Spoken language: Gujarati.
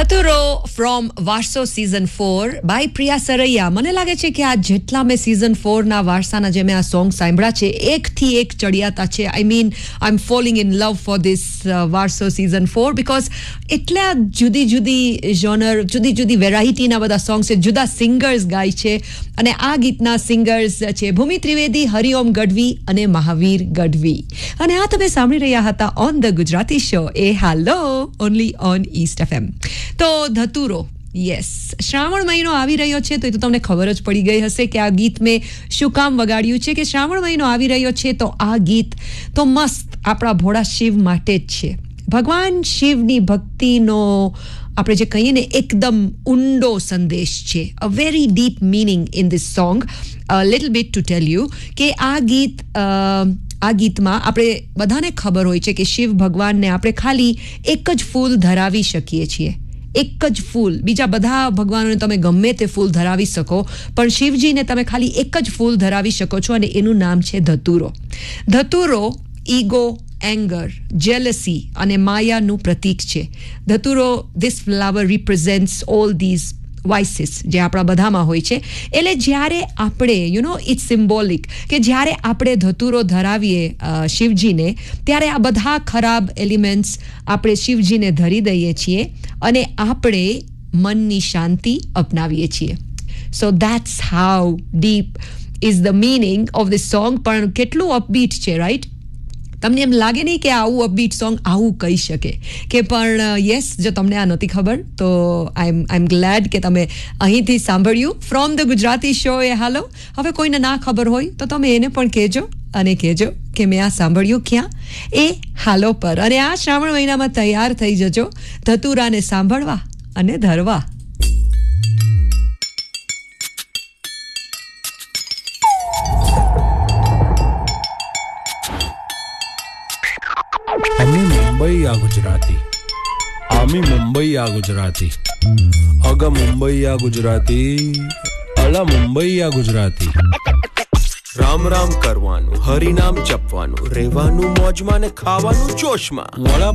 ધતુરો ફ્રોમ વારસો સીઝન 4 બાય પ્રિયા સરૈયા. મને લાગે છે કે આ જેટલા મેં સીઝન 4 ના વારસાના જે મેં આ સોંગ સાંભળ્યા છે એકથી એક ચડિયાતા છે. I mean I M falling in love for this વારસો સીઝન 4 બીકોઝ એટલા જુદી જુદી જોનર, જુદી જુદી વેરાયટીના બધા સોંગ છે, જુદા સિંગર્સ ગાય છે. અને આ ગીતના સિંગર્સ છે ભૂમિ ત્રિવેદી, હરિઓમ ગઢવી અને મહાવીર ગઢવી. અને આ તમે સાંભળી રહ્યા હતા on the Gujarati show A hello only on East FM. તો ધતુરો, યસ, શ્રાવણ મહિનો આવી રહ્યો છે તો એ તો તમને ખબર જ પડી ગઈ હશે કે આ ગીત મેં શું કામ વગાડ્યું છે. કે શ્રાવણ મહિનો આવી રહ્યો છે તો આ ગીત તો મસ્ત આપણા ભોળા શિવ માટે જ છે. ભગવાન શિવની ભક્તિનો આપણે જે કહીએ ને એકદમ ઊંડો સંદેશ છે. A very deep meaning in this song. Little bit to tell you કે આ ગીતમાં આપણે બધાને ખબર હોય છે કે શિવ ભગવાનને આપણે ખાલી એક જ ફૂલ ધરાવી શકીએ છીએ, એક જ ફૂલ. બીજા બધા ભગવાનોને તમે ગમે તે ફૂલ ધરાવી શકો, પણ શિવજીને તમે ખાલી એક જ ફૂલ ધરાવી શકો છો અને એનું નામ છે ધતુરો. ધતુરો ઈગો, એંગર, જેલસી અને માયાનું પ્રતીક છે. ધતુરો, ધીસ ફ્લાવર રિપ્રેઝેન્ટ્સ ઓલ ધીઝ વાઇસીસ જે આપણા બધામાં હોય છે. એટલે જ્યારે આપણે ઇટ્સ સિમ્બોલિક કે જ્યારે આપણે ધતુરો ધરાવીએ શિવજીને, ત્યારે આ બધા ખરાબ એલિમેન્ટ્સ આપણે શિવજીને ધરી દઈએ છીએ અને આપણે મનની શાંતિ અપનાવીએ છીએ. સો that's how deep is the meaning of this song. પણ કેટલું અપબીટ છે, રાઈટ? તમને એમ લાગે નહીં કે આવું અપબીટ સોંગ આવું કહી શકે કે, પણ યસ, જો તમને આ નહોતી ખબર તો આઈ એમ ગ્લેડ કે તમે અહીંથી સાંભળ્યું ફ્રોમ ધ ગુજરાતી શો એ હાલો. હવે કોઈને ના ખબર હોય તો તમે એને પણ કહેજો અને કહેજો કે મેં આ સાંભળ્યું ક્યાં, એ હાલો પર. અને આ શ્રાવણ મહિનામાં તૈયાર થઈ જજો ધતુરાને સાંભળવા અને ધરવા. मुंबई या गुजराती, आमी मुंबई या गुजराती, अगा मुंबई या गुजराती, अला मुंबई या गुजराती. राम राम करवानु, हरि नाम जपवानु, रेवानु मौजमा ने खावानु जोशमा.